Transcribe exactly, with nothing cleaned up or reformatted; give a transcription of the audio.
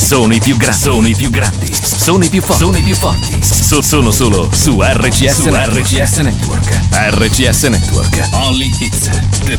sono i più grandi, sono i più grandi, sono i più forti, sono i più forti. So- sono solo su R C S, su R C S Network. R C S Network. Only Hits.